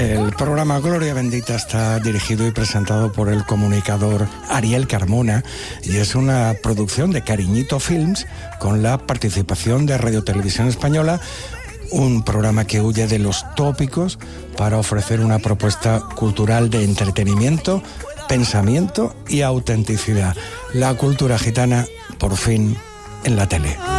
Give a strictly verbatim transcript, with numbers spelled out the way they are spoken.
El programa Gloria Bendita está dirigido y presentado por el comunicador Ariel Carmona y es una producción de Cariñito Films con la participación de Radio Televisión Española, un programa que huye de los tópicos para ofrecer una propuesta cultural de entretenimiento, pensamiento y autenticidad. La cultura gitana, por fin, en la tele.